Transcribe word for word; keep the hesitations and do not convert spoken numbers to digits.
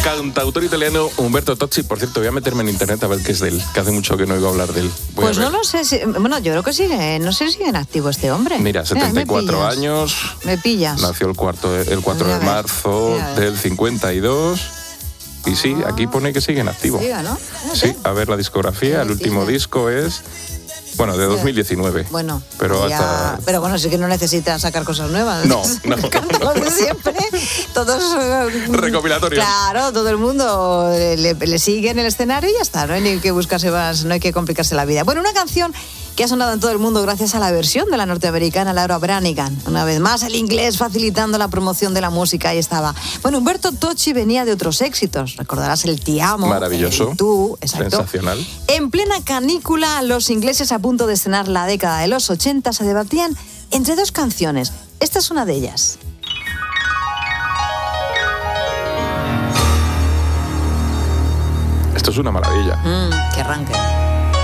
cantautor italiano Umberto Tozzi. Por cierto, voy a meterme en internet a ver qué es de él, que hace mucho que no oigo hablar de él. Voy pues no lo sé. Si, bueno, yo creo que sigue, no sé si sigue en activo este hombre. Mira, setenta y cuatro Mira, años. Me pillas. Nació el, cuarto, el cuatro de marzo del cincuenta y dos. Y sí, aquí pone que sigue en activo. Siga, ¿no? Sí, a ver la discografía. El último disco es... Bueno, de dos mil diecinueve. Bueno, pero ya, hasta... pero bueno, sí que no necesita sacar cosas nuevas. No, no. Los de siempre, todos... Recopilatorios. Claro, todo el mundo le, le sigue en el escenario y ya está, no hay ni que buscarse más, no hay que complicarse la vida. Bueno, una canción que ha sonado en todo el mundo gracias a la versión de la norteamericana Laura Branigan. Una vez más, el inglés facilitando la promoción de la música, ahí estaba. Bueno, Umberto Tozzi venía de otros éxitos, recordarás el Ti amo. Maravilloso. El Tú, exacto. Sensacional. En plena canícula, los ingleses a punto de estrenar la década de los ochenta se debatían entre dos canciones. Esta es una de ellas. Esto es una maravilla. Mm, que arranque.